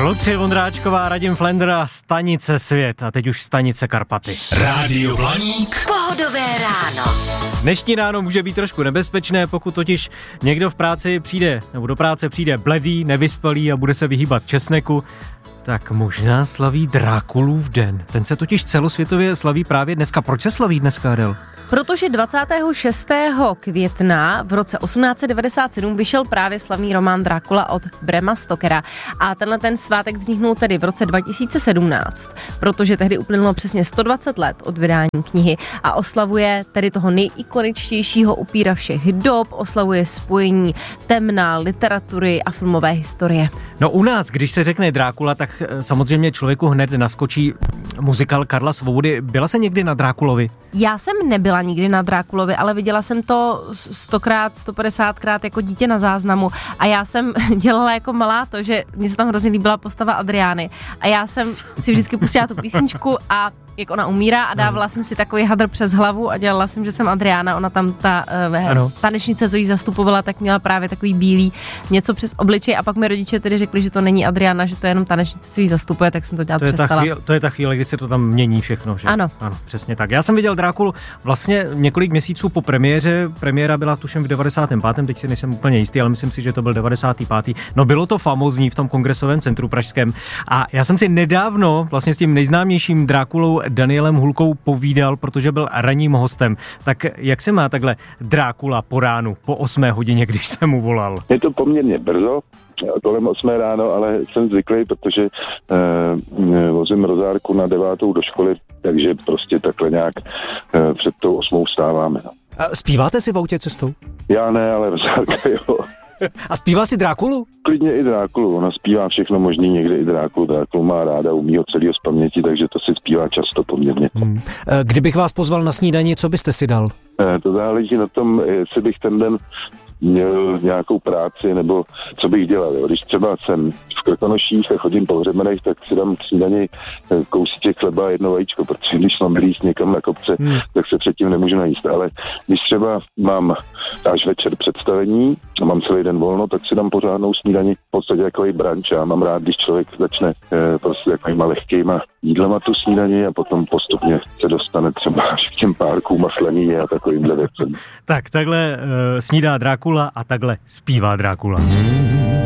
Lucie Vondráčková, Radim Flender a Stanice Svět. A teď už Stanice Karpaty. Rádio Blaník. Pohodové ráno. Dnešní ráno může být trošku nebezpečné, pokud totiž někdo v práci přijde, nebo do práce přijde bledý, nevyspalý a bude se vyhýbat česneku, tak možná slaví Drákulův den. Ten se totiž celosvětově slaví právě dneska. Proč se slaví dneska, Adel? Protože 26. května v roce 1897 vyšel právě slavný román Drákula od Brama Stokera. A tenhle ten svátek vzniknul tedy v roce 2017, protože tehdy uplynulo přesně 120 let od vydání knihy a oslavuje tedy toho nejikoničtějšího upíra všech dob, oslavuje spojení temna, literatury a filmové historie. No u nás, když se řekne Drákula, tak samozřejmě člověku hned naskočí muzikál Karla Svobody. Byla se někdy na Drákulovi? Já jsem nebyla nikdy na Drákulovi, ale viděla jsem to 100krát, 150krát jako dítě na záznamu a já jsem dělala jako malá to, že mně se tam hrozně líbila postava Adriány a já jsem si vždycky pustila tu písničku a jak ona umírá a dávala jsem si takový hadr přes hlavu a dělala jsem, že jsem Adriána, ona tam ta tanečnice, co jí zastupovala, tak měla právě takový bílý něco přes obličej a pak mi rodiče tedy řekli, že to není Adriána, že to je jenom tanečnice, co jí zastupuje, tak jsem to dělat přestala. To je ta chvíle, kdy se to tam mění všechno, že? Ano. Ano, přesně tak. Já jsem viděl Drákulu vlastně několik měsíců po premiéře. Premiéra byla tuším v 95. Teď si nejsem úplně jistý, ale myslím si, že to byl 95. No bylo to famózní v tom Kongresovém centru pražském. A já jsem si nedávno vlastně s tím nejznámějším Drákulou Danielem Hulkou povídal, protože byl ranním hostem. Tak jak se má takhle Drákula po ránu, po 8 hodině, když jsem mu volal? Je to poměrně brzo, kolem 8 ráno, ale jsem zvyklý, protože vozím rozárku na 9 do školy, takže prostě takhle nějak před tou 8 vstáváme. A zpíváte si v autě cestou? Já ne, ale rozárka jo. A zpívá si Drákulu? Klidně i Drákulu, ona zpívá všechno možný, někde i Drákulu. Drákulu má ráda, umí ho celýho z paměti, takže to si zpívá často poměrně. Kdybych vás pozval na snídani, co byste si dal? To záleží na tom, jestli bych ten den měl nějakou práci, nebo co bych dělal. Jo. Když třeba jsem v Krkonoších a chodím po hřebenech, tak si dám k snídani kousíček chleba a jedno vajíčko, protože když mám jíst někam na kopce, tak se předtím nemůžu najíst. Ale když třeba mám až večer představení a mám celý den volno, tak si dám pořádnou snídani, v podstatě takový brunch. Já mám rád, když člověk začne prostě takovýma lehkýma jídlema tu snídani a potom postupně se dostane třeba až k těm párkům a slanině a takovýmhle věcem. Tak takhle snídá Drákula a takhle zpívá Drákula.